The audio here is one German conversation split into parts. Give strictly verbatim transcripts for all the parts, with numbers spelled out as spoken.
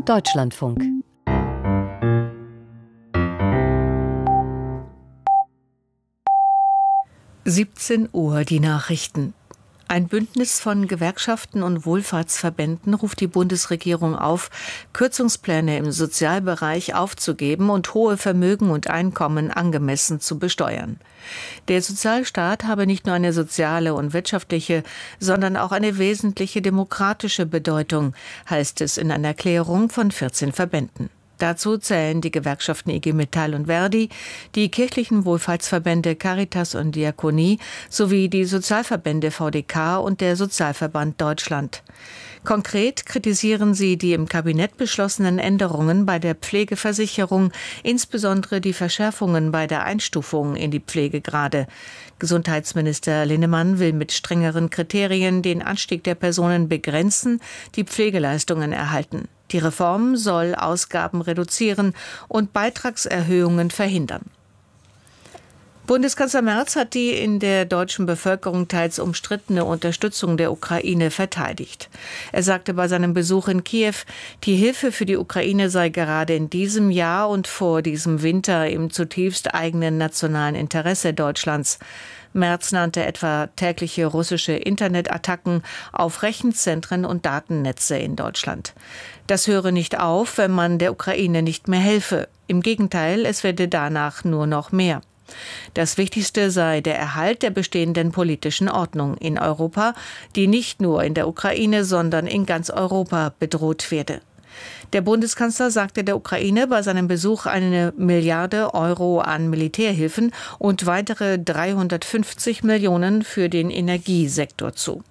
Deutschlandfunk. siebzehn Uhr die Nachrichten. Ein Bündnis von Gewerkschaften und Wohlfahrtsverbänden ruft die Bundesregierung auf, Kürzungspläne im Sozialbereich aufzugeben und hohe Vermögen und Einkommen angemessen zu besteuern. Der Sozialstaat habe nicht nur eine soziale und wirtschaftliche, sondern auch eine wesentliche demokratische Bedeutung, heißt es in einer Erklärung von vierzehn Verbänden. Dazu zählen die Gewerkschaften I G Metall und Verdi, die kirchlichen Wohlfahrtsverbände Caritas und Diakonie sowie die Sozialverbände V D K und der Sozialverband Deutschland. Konkret kritisieren sie die im Kabinett beschlossenen Änderungen bei der Pflegeversicherung, insbesondere die Verschärfungen bei der Einstufung in die Pflegegrade. Gesundheitsminister Linnemann will mit strengeren Kriterien den Anstieg der Personen begrenzen, die Pflegeleistungen erhalten. Die Reform soll Ausgaben reduzieren und Beitragserhöhungen verhindern. Bundeskanzler Merz hat die in der deutschen Bevölkerung teils umstrittene Unterstützung der Ukraine verteidigt. Er sagte bei seinem Besuch in Kiew, die Hilfe für die Ukraine sei gerade in diesem Jahr und vor diesem Winter im zutiefst eigenen nationalen Interesse Deutschlands. Merz nannte etwa tägliche russische Internetattacken auf Rechenzentren und Datennetze in Deutschland. Das höre nicht auf, wenn man der Ukraine nicht mehr helfe. Im Gegenteil, es werde danach nur noch mehr. Das Wichtigste sei der Erhalt der bestehenden politischen Ordnung in Europa, die nicht nur in der Ukraine, sondern in ganz Europa bedroht werde. Der Bundeskanzler sagte der Ukraine bei seinem Besuch eine Milliarde Euro an Militärhilfen und weitere dreihundertfünfzig Millionen für den Energiesektor zu.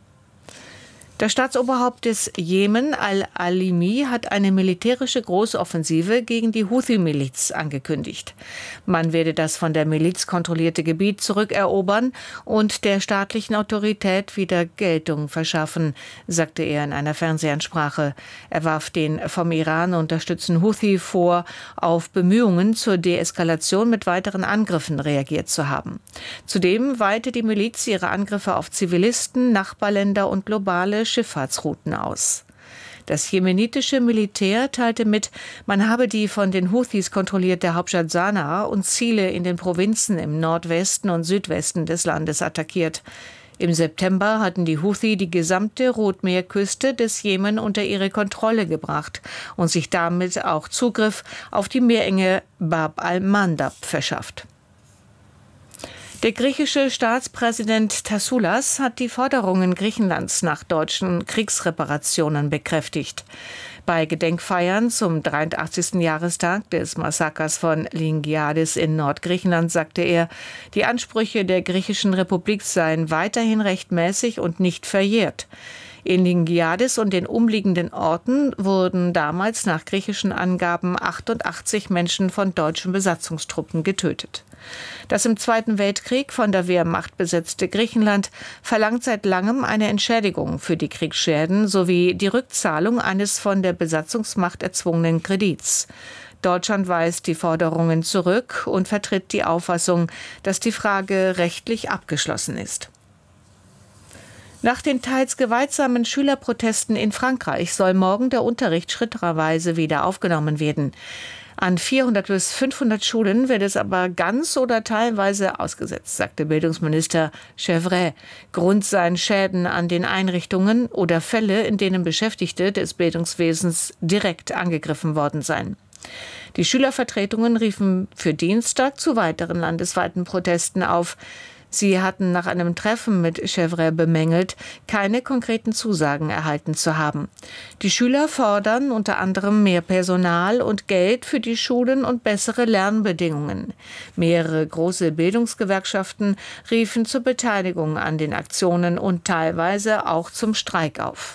Das Staatsoberhaupt des Jemen, Al-Alimi, hat eine militärische Großoffensive gegen die Houthi-Miliz angekündigt. Man werde das von der Miliz kontrollierte Gebiet zurückerobern und der staatlichen Autorität wieder Geltung verschaffen, sagte er in einer Fernsehansprache. Er warf den vom Iran unterstützten Houthi vor, auf Bemühungen zur Deeskalation mit weiteren Angriffen reagiert zu haben. Zudem weite die Miliz ihre Angriffe auf Zivilisten, Nachbarländer und globale Schifffahrtsrouten aus. Das jemenitische Militär teilte mit, man habe die von den Houthis kontrollierte Hauptstadt Sanaa und Ziele in den Provinzen im Nordwesten und Südwesten des Landes attackiert. Im September hatten die Houthi die gesamte Rotmeerküste des Jemen unter ihre Kontrolle gebracht und sich damit auch Zugriff auf die Meerenge Bab al-Mandab verschafft. Der griechische Staatspräsident Tassoulas hat die Forderungen Griechenlands nach deutschen Kriegsreparationen bekräftigt. Bei Gedenkfeiern zum dreiundachtzigsten Jahrestag des Massakers von Lingiadis in Nordgriechenland sagte er, die Ansprüche der griechischen Republik seien weiterhin rechtmäßig und nicht verjährt. In Lingiadis und den umliegenden Orten wurden damals nach griechischen Angaben achtundachtzig Menschen von deutschen Besatzungstruppen getötet. Das im Zweiten Weltkrieg von der Wehrmacht besetzte Griechenland verlangt seit langem eine Entschädigung für die Kriegsschäden sowie die Rückzahlung eines von der Besatzungsmacht erzwungenen Kredits. Deutschland weist die Forderungen zurück und vertritt die Auffassung, dass die Frage rechtlich abgeschlossen ist. Nach den teils gewaltsamen Schülerprotesten in Frankreich soll morgen der Unterricht schrittweise wieder aufgenommen werden. An vierhundert bis fünfhundert Schulen wird es aber ganz oder teilweise ausgesetzt, sagte Bildungsminister Chevret. Grund seien Schäden an den Einrichtungen oder Fälle, in denen Beschäftigte des Bildungswesens direkt angegriffen worden seien. Die Schülervertretungen riefen für Dienstag zu weiteren landesweiten Protesten auf. Sie hatten nach einem Treffen mit Chevret bemängelt, keine konkreten Zusagen erhalten zu haben. Die Schüler fordern unter anderem mehr Personal und Geld für die Schulen und bessere Lernbedingungen. Mehrere große Bildungsgewerkschaften riefen zur Beteiligung an den Aktionen und teilweise auch zum Streik auf.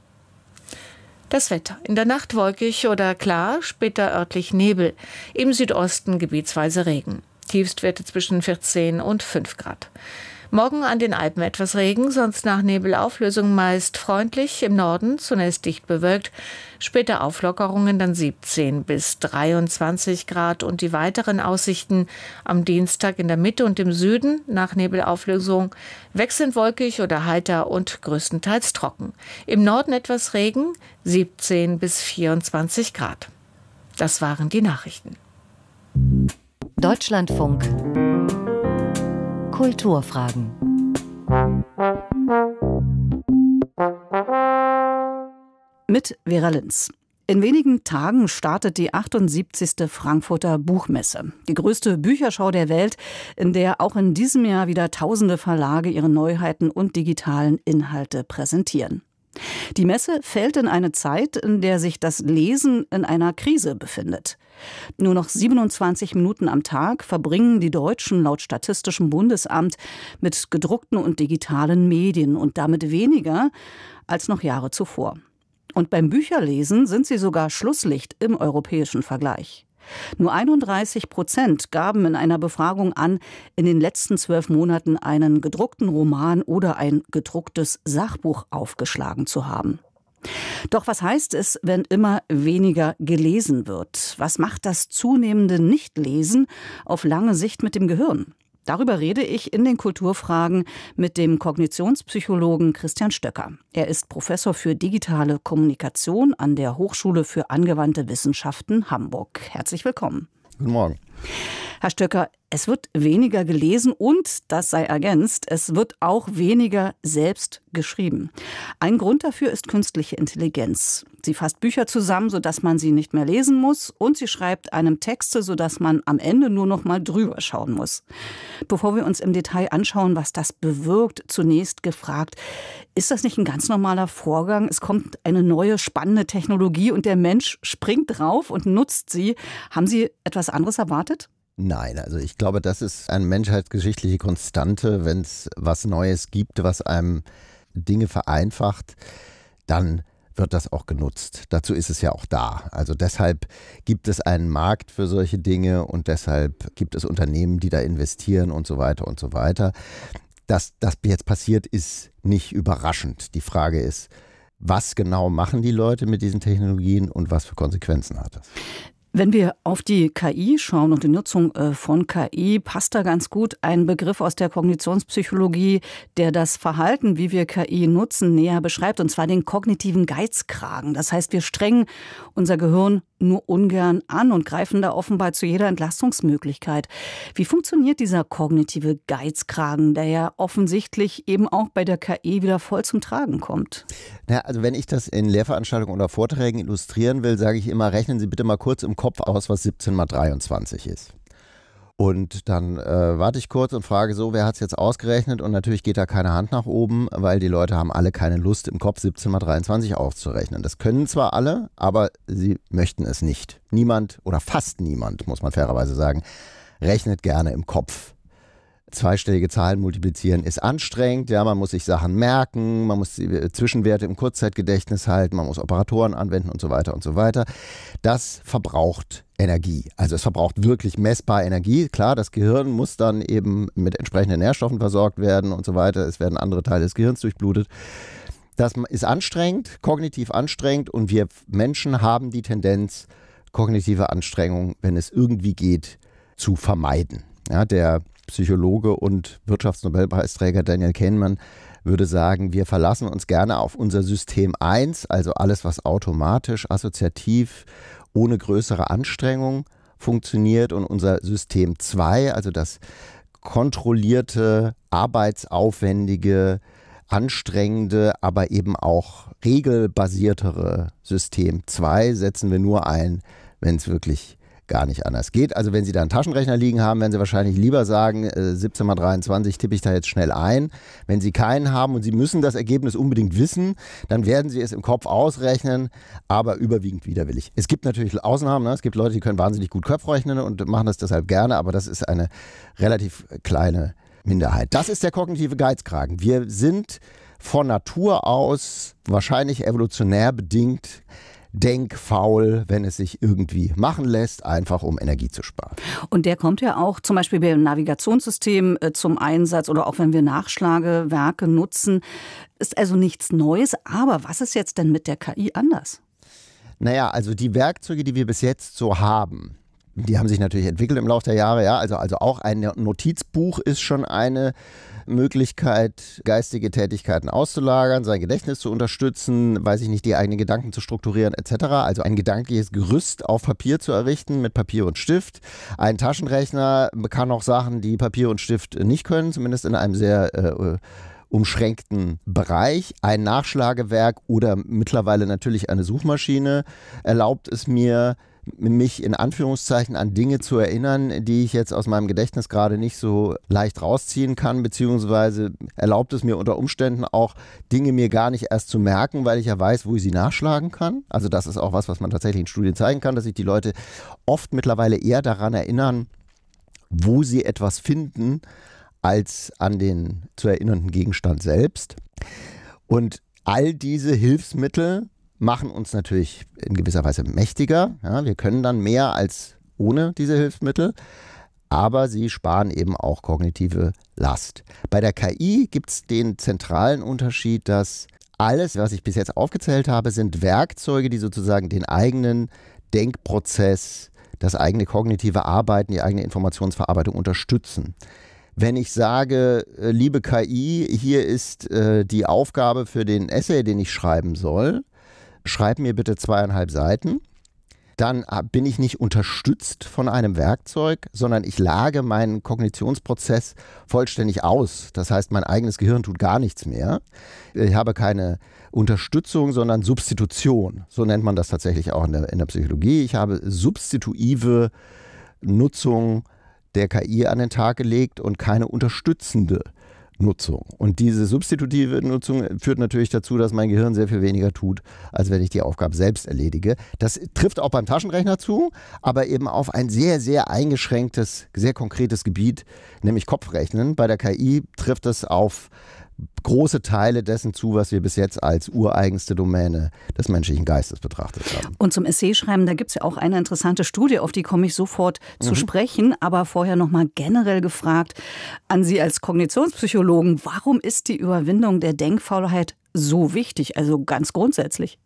Das Wetter. In der Nacht wolkig oder klar, später örtlich Nebel. Im Südosten gebietsweise Regen. Tiefstwerte zwischen vierzehn und fünf Grad. Morgen an den Alpen etwas Regen, sonst nach Nebelauflösung meist freundlich. Im Norden zunächst dicht bewölkt, später Auflockerungen, dann siebzehn bis dreiundzwanzig Grad. Und die weiteren Aussichten am Dienstag in der Mitte und im Süden nach Nebelauflösung wechselnd wolkig oder heiter und größtenteils trocken. Im Norden etwas Regen, siebzehn bis vierundzwanzig Grad. Das waren die Nachrichten. Deutschlandfunk Kulturfragen. Mit Vera Linz. In wenigen Tagen startet die achtundsiebzigste Frankfurter Buchmesse. Die größte Bücherschau der Welt, in der auch in diesem Jahr wieder tausende Verlage ihre Neuheiten und digitalen Inhalte präsentieren. Die Messe fällt in eine Zeit, in der sich das Lesen in einer Krise befindet. Nur noch siebenundzwanzig Minuten am Tag verbringen die Deutschen laut Statistischem Bundesamt mit gedruckten und digitalen Medien und damit weniger als noch Jahre zuvor. Und beim Bücherlesen sind sie sogar Schlusslicht im europäischen Vergleich. Nur einunddreißig Prozent gaben in einer Befragung an, in den letzten zwölf Monaten einen gedruckten Roman oder ein gedrucktes Sachbuch aufgeschlagen zu haben. Doch was heißt es, wenn immer weniger gelesen wird? Was macht das zunehmende Nichtlesen auf lange Sicht mit dem Gehirn? Darüber rede ich in den Kulturfragen mit dem Kognitionspsychologen Christian Stöcker. Er ist Professor für digitale Kommunikation an der Hochschule für angewandte Wissenschaften Hamburg. Herzlich willkommen. Guten Morgen. Herr Stöcker, es wird weniger gelesen und, das sei ergänzt, es wird auch weniger selbst geschrieben. Ein Grund dafür ist künstliche Intelligenz. Sie fasst Bücher zusammen, sodass man sie nicht mehr lesen muss, und sie schreibt einem Texte, sodass man am Ende nur noch mal drüber schauen muss. Bevor wir uns im Detail anschauen, was das bewirkt, zunächst gefragt, ist das nicht ein ganz normaler Vorgang? Es kommt eine neue, spannende Technologie und der Mensch springt drauf und nutzt sie. Haben Sie etwas anderes erwartet? Nein, also ich glaube, das ist eine menschheitsgeschichtliche Konstante. Wenn es was Neues gibt, was einem Dinge vereinfacht, dann wird das auch genutzt. Dazu ist es ja auch da. Also deshalb gibt es einen Markt für solche Dinge und deshalb gibt es Unternehmen, die da investieren und so weiter und so weiter. Dass das jetzt passiert, ist nicht überraschend. Die Frage ist, was genau machen die Leute mit diesen Technologien und was für Konsequenzen hat das? Wenn wir auf die K I schauen und die Nutzung von K I, passt da ganz gut ein Begriff aus der Kognitionspsychologie, der das Verhalten, wie wir K I nutzen, näher beschreibt, und zwar den kognitiven Geizkragen. Das heißt, wir strengen unser Gehirn nur ungern an und greifen da offenbar zu jeder Entlastungsmöglichkeit. Wie funktioniert dieser kognitive Geizkragen, der ja offensichtlich eben auch bei der K I wieder voll zum Tragen kommt? Ja, also wenn ich das in Lehrveranstaltungen oder Vorträgen illustrieren will, sage ich immer, rechnen Sie bitte mal kurz im Kopf aus, was siebzehn mal dreiundzwanzig ist. Und dann äh, warte ich kurz und frage so, wer hat es jetzt ausgerechnet? Und natürlich geht da keine Hand nach oben, weil die Leute haben alle keine Lust, im Kopf siebzehn mal dreiundzwanzig auszurechnen. Das können zwar alle, aber sie möchten es nicht. Niemand oder fast niemand, muss man fairerweise sagen, rechnet gerne im Kopf. Zweistellige Zahlen multiplizieren ist anstrengend, ja, man muss sich Sachen merken, man muss die Zwischenwerte im Kurzzeitgedächtnis halten, man muss Operatoren anwenden und so weiter und so weiter. Das verbraucht Energie. Also es verbraucht wirklich messbar Energie. Klar, das Gehirn muss dann eben mit entsprechenden Nährstoffen versorgt werden und so weiter. Es werden andere Teile des Gehirns durchblutet. Das ist anstrengend, kognitiv anstrengend, und wir Menschen haben die Tendenz, kognitive Anstrengung, wenn es irgendwie geht, zu vermeiden. Ja, der Psychologe und Wirtschaftsnobelpreisträger Daniel Kahneman würde sagen, wir verlassen uns gerne auf unser System eins, also alles, was automatisch, assoziativ, ohne größere Anstrengung funktioniert, und unser System zwei, also das kontrollierte, arbeitsaufwendige, anstrengende, aber eben auch regelbasiertere System zwei setzen wir nur ein, wenn es wirklich gar nicht anders geht. Also wenn Sie da einen Taschenrechner liegen haben, werden Sie wahrscheinlich lieber sagen, äh, siebzehn mal dreiundzwanzig tippe ich da jetzt schnell ein. Wenn Sie keinen haben und Sie müssen das Ergebnis unbedingt wissen, dann werden Sie es im Kopf ausrechnen, aber überwiegend widerwillig. Es gibt natürlich Ausnahmen, ne? Es gibt Leute, die können wahnsinnig gut Kopfrechnen und machen das deshalb gerne, aber das ist eine relativ kleine Minderheit. Das ist der kognitive Geizkragen. Wir sind von Natur aus, wahrscheinlich evolutionär bedingt, denkfaul, wenn es sich irgendwie machen lässt, einfach um Energie zu sparen. Und der kommt ja auch zum Beispiel beim Navigationssystem äh, zum Einsatz oder auch wenn wir Nachschlagewerke nutzen. Ist also nichts Neues, aber was ist jetzt denn mit der K I anders? Naja, also die Werkzeuge, die wir bis jetzt so haben, die haben sich natürlich entwickelt im Laufe der Jahre. Ja, also, also auch ein Notizbuch ist schon eine Möglichkeit, geistige Tätigkeiten auszulagern, sein Gedächtnis zu unterstützen, weiß ich nicht, die eigenen Gedanken zu strukturieren et cetera. Also ein gedankliches Gerüst auf Papier zu errichten mit Papier und Stift. Ein Taschenrechner kann auch Sachen, die Papier und Stift nicht können, zumindest in einem sehr äh, umschränkten Bereich. Ein Nachschlagewerk oder mittlerweile natürlich eine Suchmaschine erlaubt es mir, mich in Anführungszeichen an Dinge zu erinnern, die ich jetzt aus meinem Gedächtnis gerade nicht so leicht rausziehen kann, beziehungsweise erlaubt es mir unter Umständen auch, Dinge mir gar nicht erst zu merken, weil ich ja weiß, wo ich sie nachschlagen kann. Also das ist auch was, was man tatsächlich in Studien zeigen kann, dass sich die Leute oft mittlerweile eher daran erinnern, wo sie etwas finden, als an den zu erinnernden Gegenstand selbst. Und all diese Hilfsmittel machen uns natürlich in gewisser Weise mächtiger. Ja, wir können dann mehr als ohne diese Hilfsmittel, aber sie sparen eben auch kognitive Last. Bei der K I gibt es den zentralen Unterschied, dass alles, was ich bis jetzt aufgezählt habe, sind Werkzeuge, die sozusagen den eigenen Denkprozess, das eigene kognitive Arbeiten, die eigene Informationsverarbeitung unterstützen. Wenn ich sage, liebe K I, hier ist äh, die Aufgabe für den Essay, den ich schreiben soll, schreib mir bitte zweieinhalb Seiten, dann bin ich nicht unterstützt von einem Werkzeug, sondern ich lage meinen Kognitionsprozess vollständig aus. Das heißt, mein eigenes Gehirn tut gar nichts mehr. Ich habe keine Unterstützung, sondern Substitution. So nennt man das tatsächlich auch in der, in der Psychologie. Ich habe substitutive Nutzung der K I an den Tag gelegt und keine unterstützende Nutzung. Und diese substitutive Nutzung führt natürlich dazu, dass mein Gehirn sehr viel weniger tut, als wenn ich die Aufgabe selbst erledige. Das trifft auch beim Taschenrechner zu, aber eben auf ein sehr, sehr eingeschränktes, sehr konkretes Gebiet, nämlich Kopfrechnen. Bei der K I trifft es auf große Teile dessen zu, was wir bis jetzt als ureigenste Domäne des menschlichen Geistes betrachtet haben. Und zum Essayschreiben, da gibt es ja auch eine interessante Studie, auf die komme ich sofort zu mhm. sprechen, aber vorher noch mal generell gefragt an Sie als Kognitionspsychologen, warum ist die Überwindung der Denkfaulheit so wichtig, also ganz grundsätzlich?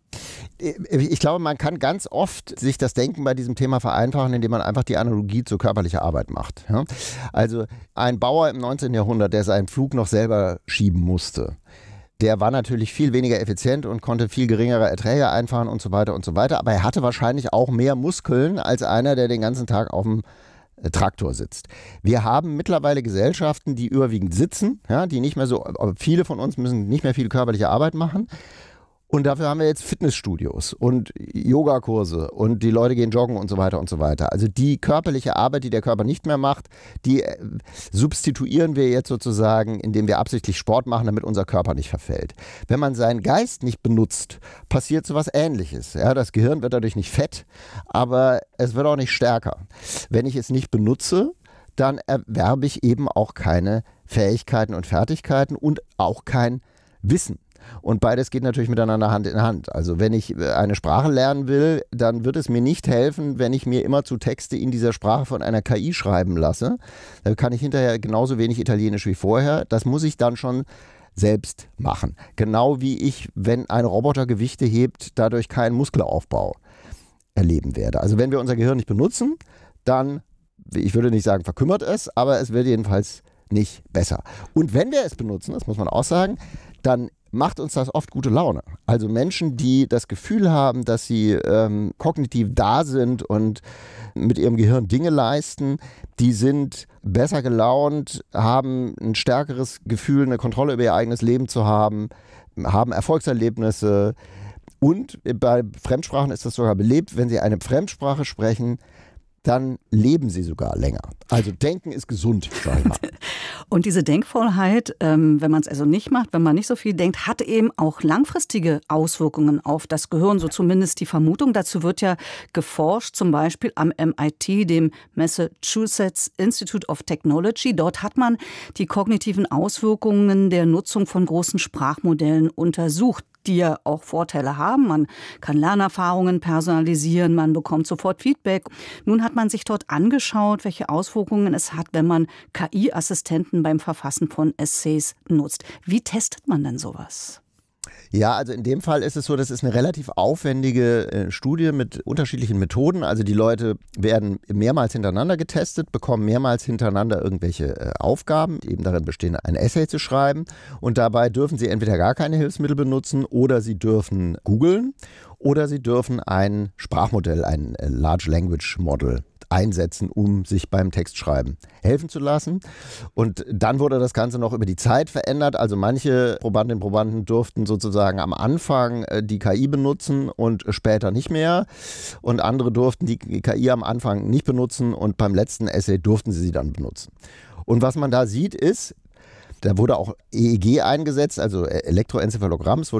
Ich glaube, man kann ganz oft sich das Denken bei diesem Thema vereinfachen, indem man einfach die Analogie zur körperlichen Arbeit macht. Also ein Bauer im neunzehnten Jahrhundert, der seinen Pflug noch selber schieben musste, der war natürlich viel weniger effizient und konnte viel geringere Erträge einfahren und so weiter und so weiter. Aber er hatte wahrscheinlich auch mehr Muskeln als einer, der den ganzen Tag auf dem Traktor sitzt. Wir haben mittlerweile Gesellschaften, die überwiegend sitzen, ja, die nicht mehr so, viele von uns müssen nicht mehr viel körperliche Arbeit machen. Und dafür haben wir jetzt Fitnessstudios und Yogakurse und die Leute gehen joggen und so weiter und so weiter. Also die körperliche Arbeit, die der Körper nicht mehr macht, die substituieren wir jetzt sozusagen, indem wir absichtlich Sport machen, damit unser Körper nicht verfällt. Wenn man seinen Geist nicht benutzt, passiert so was Ähnliches. Ja, das Gehirn wird dadurch nicht fett, aber es wird auch nicht stärker. Wenn ich es nicht benutze, dann erwerbe ich eben auch keine Fähigkeiten und Fertigkeiten und auch kein Wissen. Und beides geht natürlich miteinander Hand in Hand. Also wenn ich eine Sprache lernen will, dann wird es mir nicht helfen, wenn ich mir immerzu Texte in dieser Sprache von einer K I schreiben lasse. Dann kann ich hinterher genauso wenig Italienisch wie vorher. Das muss ich dann schon selbst machen. Genau wie ich, wenn ein Roboter Gewichte hebt, dadurch keinen Muskelaufbau erleben werde. Also wenn wir unser Gehirn nicht benutzen, dann, ich würde nicht sagen verkümmert es, aber es wird jedenfalls nicht besser. Und wenn wir es benutzen, das muss man auch sagen, dann macht uns das oft gute Laune. Also Menschen, die das Gefühl haben, dass sie ähm, kognitiv da sind und mit ihrem Gehirn Dinge leisten, die sind besser gelaunt, haben ein stärkeres Gefühl, eine Kontrolle über ihr eigenes Leben zu haben, haben Erfolgserlebnisse. Und bei Fremdsprachen ist das sogar belebt, wenn sie eine Fremdsprache sprechen, dann leben sie sogar länger. Also Denken ist gesund, sag ich mal. Und diese Denkfaulheit, ähm, wenn man es also nicht macht, wenn man nicht so viel denkt, hat eben auch langfristige Auswirkungen auf das Gehirn, so zumindest die Vermutung. Dazu wird ja geforscht, zum Beispiel am M I T, dem Massachusetts Institute of Technology. Dort hat man die kognitiven Auswirkungen der Nutzung von großen Sprachmodellen untersucht. die ja auch Vorteile haben. Man kann Lernerfahrungen personalisieren, man bekommt sofort Feedback. Nun hat man sich dort angeschaut, welche Auswirkungen es hat, wenn man K I-Assistenten beim Verfassen von Essays nutzt. Wie testet man denn sowas? Ja, also in dem Fall ist es so, das ist eine relativ aufwendige äh, Studie mit unterschiedlichen Methoden. Also die Leute werden mehrmals hintereinander getestet, bekommen mehrmals hintereinander irgendwelche äh, Aufgaben, die eben darin bestehen, ein Essay zu schreiben. Und dabei dürfen sie entweder gar keine Hilfsmittel benutzen oder sie dürfen googeln oder sie dürfen ein Sprachmodell, ein äh, Large Language Model einsetzen, um sich beim Textschreiben helfen zu lassen. Und dann wurde das Ganze noch über die Zeit verändert. Also manche Probandinnen und Probanden durften sozusagen am Anfang die K I benutzen und später nicht mehr. Und andere durften die K I am Anfang nicht benutzen und beim letzten Essay durften sie sie dann benutzen. Und was man da sieht ist, da wurde auch E E G eingesetzt, also Elektroenzephalogramm. Es wurde